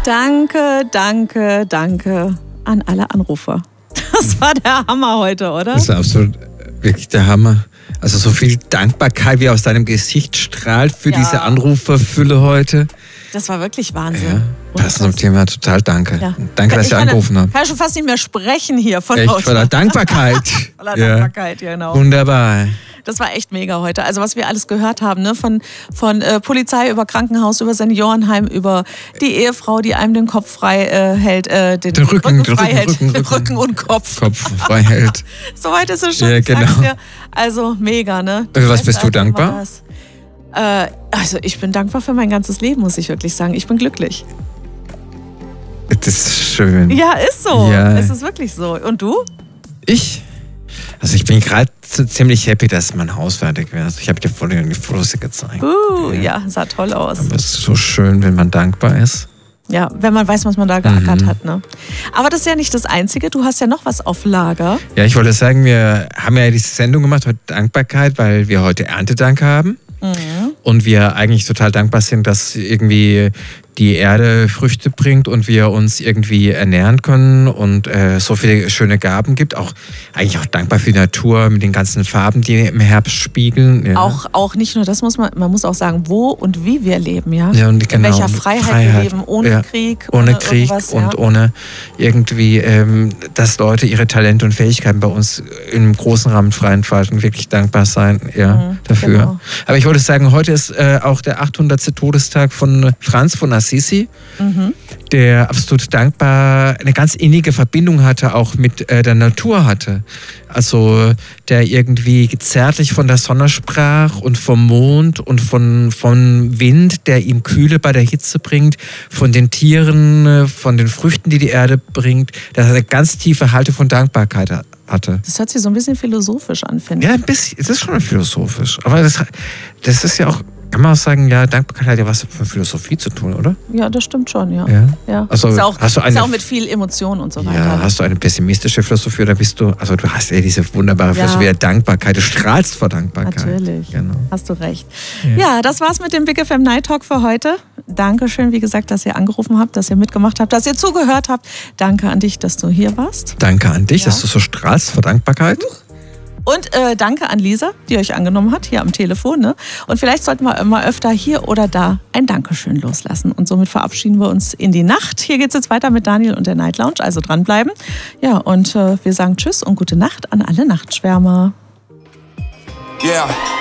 Danke, danke, danke an alle Anrufer. Das war der Hammer heute, oder? Das ist absolut wirklich der Hammer. Also so viel Dankbarkeit, wie aus deinem Gesicht strahlt für diese Anruferfülle heute. Das war wirklich Wahnsinn. Ja, passend zum Thema, total danke. Ja. Danke, dass ihr angerufen habt. Ich kann schon fast nicht mehr sprechen hier von Echt, voller Dankbarkeit. Voller Dankbarkeit, ja, genau. Wunderbar. Das war echt mega heute. Also was wir alles gehört haben, ne? Von Polizei über Krankenhaus, über Seniorenheim, über die Ehefrau, die einem den Kopf frei hält, den Rücken frei hält. Rücken und Kopf. Kopf frei hält. Soweit ist es schon. Ja, genau. Also mega, ne? Für was bist du dankbar? Also ich bin dankbar für mein ganzes Leben, muss ich wirklich sagen. Ich bin glücklich. Das ist schön. Ja, ist so. Ja. Es ist wirklich so. Und du? Also ich bin gerade ziemlich happy, dass mein Haus fertig wird. Ich habe dir vorhin die Fotos gezeigt. Ja, sah toll aus. Aber es ist so schön, wenn man dankbar ist. Ja, wenn man weiß, was man da geackert hat. Ne? Aber das ist ja nicht das Einzige. Du hast ja noch was auf Lager. Ja, ich wollte sagen, wir haben ja diese Sendung gemacht, heute Dankbarkeit, weil wir heute Erntedank haben. Und wir eigentlich total dankbar sind, dass irgendwie die Erde Früchte bringt und wir uns irgendwie ernähren können und so viele schöne Gaben gibt. Eigentlich auch dankbar für die Natur mit den ganzen Farben, die im Herbst spiegeln. Ja. Auch nicht nur das, man muss auch sagen, wo und wie wir leben. Ja? Ja, und in welcher Freiheit wir leben, ohne Krieg. Ohne Krieg und ohne irgendwie, dass Leute ihre Talente und Fähigkeiten bei uns im großen Rahmen frei entfalten. Wirklich dankbar sein dafür. Genau. Aber ich wollte sagen, heute ist auch der 800. Todestag von Franz von Assisi, der absolut dankbar eine ganz innige Verbindung hatte, auch mit der Natur hatte. Also der irgendwie zärtlich von der Sonne sprach und vom Mond und vom Wind, der ihm Kühle bei der Hitze bringt, von den Tieren, von den Früchten, die die Erde bringt, dass er eine ganz tiefe Haltung von Dankbarkeit hatte. Das hört sich so ein bisschen philosophisch an, finde ich. Ja, ein bisschen. Es ist schon philosophisch. Aber das ist ja auch, kann man auch sagen, ja, Dankbarkeit hat ja was mit Philosophie zu tun, oder? Ja, das stimmt schon, ja. Also, ist auch mit viel Emotion und so weiter. Ja, hast du eine pessimistische Philosophie oder bist du, also du hast ja diese wunderbare Philosophie der Dankbarkeit, du strahlst vor Dankbarkeit. Natürlich, hast du recht. Ja, das war's mit dem Big FM Night Talk für heute. Dankeschön, wie gesagt, dass ihr angerufen habt, dass ihr mitgemacht habt, dass ihr zugehört habt. Danke an dich, dass du hier warst. Danke an dich, dass du so strahlst vor Dankbarkeit. Und danke an Lisa, die euch angenommen hat, hier am Telefon. Ne? Und vielleicht sollten wir immer öfter hier oder da ein Dankeschön loslassen. Und somit verabschieden wir uns in die Nacht. Hier geht es jetzt weiter mit Daniel und der Night Lounge, also dranbleiben. Ja, und wir sagen Tschüss und gute Nacht an alle Nachtschwärmer. Yeah.